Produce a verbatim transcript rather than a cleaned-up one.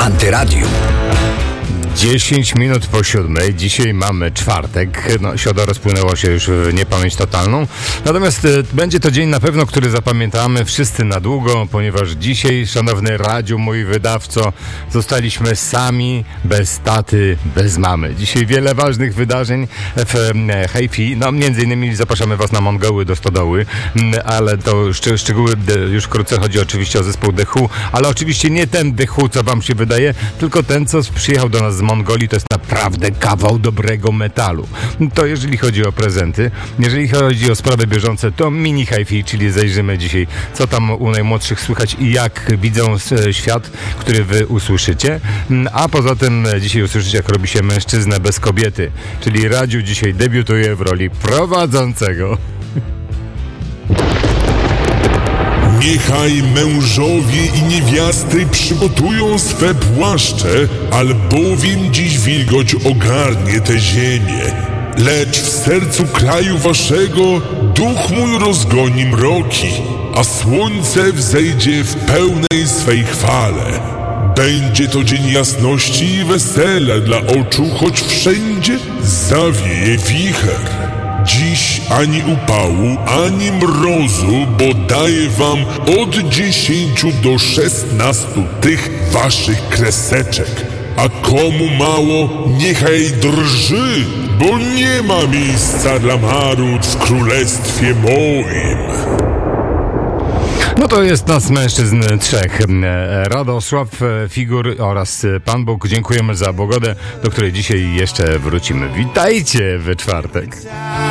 Antyradium. dziesięć minut po siódmej. Dzisiaj mamy czwartek. No, środa rozpłynęła się już w niepamięć totalną. Natomiast e, będzie to dzień na pewno, który zapamiętamy wszyscy na długo, ponieważ dzisiaj, szanowny Radziu, mój wydawco, zostaliśmy sami, bez taty, bez mamy. Dzisiaj wiele ważnych wydarzeń w e, Hejfi. No, między innymi zapraszamy was na Mongoły do Stodoły, m, ale to szcz- szczegóły de, już wkrótce. Chodzi oczywiście o zespół The Who, ale oczywiście nie ten The Who, co wam się wydaje, tylko ten, co przyjechał do nas z Mongolii. To jest naprawdę kawał dobrego metalu. To jeżeli chodzi o prezenty. Jeżeli chodzi o sprawy bieżące, to mini hi-fi, czyli zajrzymy dzisiaj, co tam u najmłodszych słychać i jak widzą świat, który wy usłyszycie. A poza tym dzisiaj usłyszycie, jak robi się mężczyznę bez kobiety. Czyli Radziu dzisiaj debiutuje w roli prowadzącego. Niechaj mężowie i niewiasty przygotują swe płaszcze, albowiem dziś wilgoć ogarnie tę ziemię. Lecz w sercu kraju waszego duch mój rozgoni mroki, a słońce wzejdzie w pełnej swej chwale. Będzie to dzień jasności i wesela dla oczu, choć wszędzie zawieje wicher. Dziś ani upału, ani mrozu, bo daję wam od dziesięciu do szesnastu tych waszych kreseczek. A komu mało, niechaj drży, bo nie ma miejsca dla marud w królestwie moim. No to jest nas mężczyzn trzech. Radosław, Figur oraz Pan Bóg. Dziękujemy za pogodę, do której dzisiaj jeszcze wrócimy. Witajcie we czwartek.